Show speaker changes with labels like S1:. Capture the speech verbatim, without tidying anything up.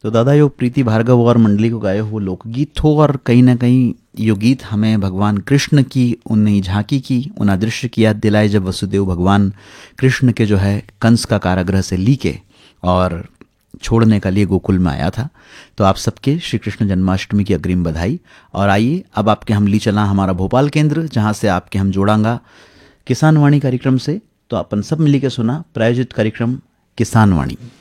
S1: तो दादा यो प्रीति भार्गव और मंडली को गाए हुए लोकगीत हो, और कहीं ना कहीं यो गीत हमें भगवान कृष्ण की उन झांकी की, उन दृश्य की याद दिलाए जब वसुदेव भगवान कृष्ण के जो है कंस का कारागृह से लीके और छोड़ने के लिए गोकुल में आया था। तो आप सबके श्री कृष्ण जन्माष्टमी की अग्रिम बधाई। और आइए अब आपके हम ली चला हमारा भोपाल केंद्र, जहाँ से आपके हम जोड़ांगा किसान वाणी कार्यक्रम से। तो अपन सब मिली के सुना प्रायोजित कार्यक्रम किसान वाणी।